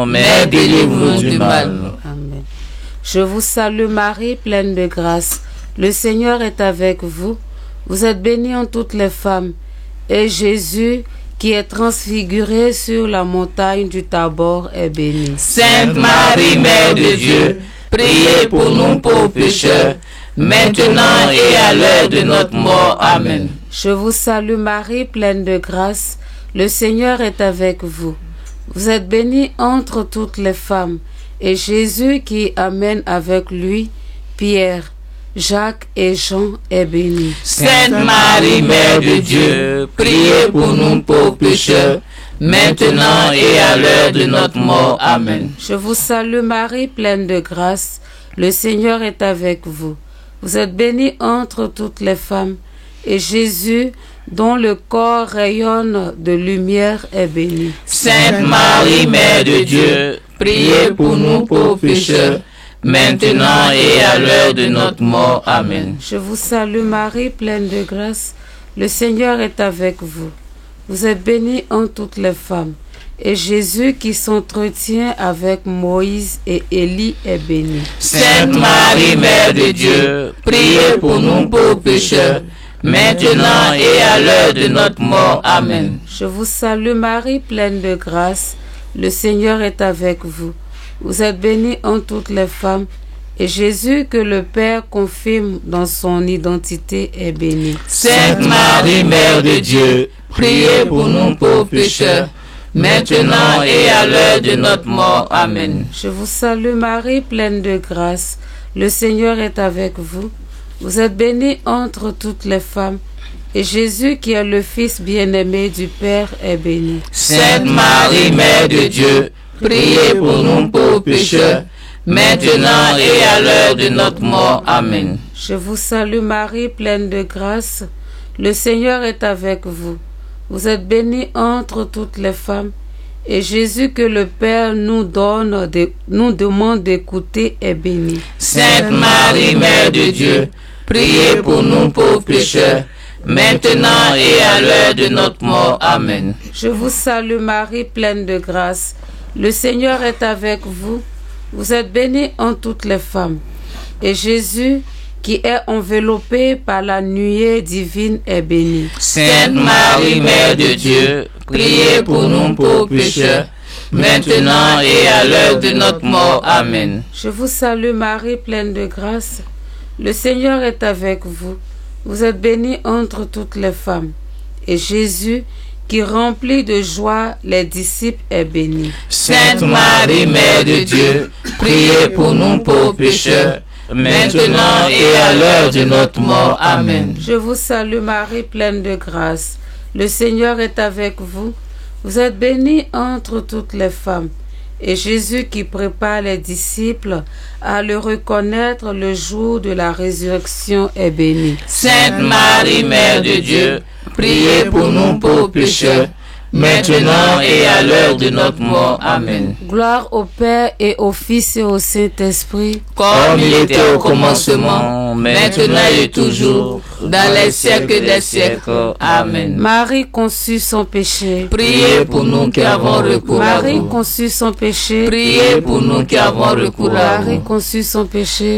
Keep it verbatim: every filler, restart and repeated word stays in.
non, mais délivre-nous du mal. Amen. Je vous salue Marie, pleine de grâce. Le Seigneur est avec vous. Vous êtes bénie en toutes les femmes. Et Jésus, qui est transfiguré sur la montagne du Tabor, est béni. Sainte Marie, Mère de Dieu, priez pour nous pauvres pécheurs, maintenant et à l'heure de notre mort. Amen. Je vous salue Marie, pleine de grâce. Le Seigneur est avec vous. Vous êtes bénie entre toutes les femmes. Et Jésus, qui amène avec lui Pierre, Jacques et Jean, est béni. Sainte Marie, Mère de Dieu, priez pour nous pauvres pécheurs, maintenant et à l'heure de notre mort. Amen. Je vous salue Marie, pleine de grâce. Le Seigneur est avec vous. Vous êtes bénie entre toutes les femmes. Et Jésus, dont le corps rayonne de lumière, est béni. Sainte Marie, Mère de Dieu, priez pour nous pauvres pécheurs, maintenant et à l'heure de notre mort. Amen. Je vous salue Marie, pleine de grâce. Le Seigneur est avec vous. Vous êtes bénie en toutes les femmes. Et Jésus, qui s'entretient avec Moïse et Élie, est béni. Sainte Marie, Mère de Dieu, priez pour nous pauvres pécheurs, maintenant et à l'heure de notre mort. Amen. Je vous salue Marie, pleine de grâce. Le Seigneur est avec vous. Vous êtes bénie en toutes les femmes. Et Jésus, que le Père confirme dans son identité, est béni. Sainte Marie, Mère de Dieu, priez pour nous pauvres pécheurs, maintenant et à l'heure de notre mort. Amen. Je vous salue Marie, pleine de grâce. Le Seigneur est avec vous. Vous êtes bénie entre toutes les femmes. Et Jésus, qui est le Fils bien-aimé du Père, est béni. Sainte Marie, Mère de Dieu, priez pour nous pauvres pécheurs, maintenant et à l'heure de notre mort. Amen. Je vous salue Marie, pleine de grâce. Le Seigneur est avec vous. Vous êtes bénie entre toutes les femmes. Et Jésus, que le Père nous donne, de, nous demande d'écouter, est béni. Sainte Marie, Mère de Dieu, priez pour nous pauvres pécheurs, maintenant et à l'heure de notre mort. Amen. Je vous salue Marie, pleine de grâce. Le Seigneur est avec vous. Vous êtes bénie en toutes les femmes. Et Jésus, qui est enveloppé par la nuée divine, est béni. Sainte Marie, Mère de Dieu, priez pour nous pauvres pécheurs, maintenant et à l'heure de notre mort. Amen. Je vous salue Marie, pleine de grâce. Le Seigneur est avec vous. Vous êtes bénie entre toutes les femmes. Et Jésus, qui remplit de joie les disciples, est béni. Sainte Marie, Mère de Dieu, priez pour nous pauvres pécheurs, maintenant et à l'heure de notre mort. Amen. Je vous salue Marie, pleine de grâce. Le Seigneur est avec vous. Vous êtes bénie entre toutes les femmes. Et Jésus, qui prépare les disciples à le reconnaître le jour de la résurrection, est béni. Sainte Marie, Mère de Dieu, priez pour nous pauvres pécheurs, maintenant et à l'heure de notre mort. Amen. Gloire au Père et au Fils et au Saint-Esprit, comme il était au commencement, maintenant et toujours, dans les siècles des siècles. Amen. Marie conçue sans péché, priez pour nous qui avons recours à vous. Marie conçue sans péché, priez pour nous qui avons recours à vous. Marie conçue sans péché,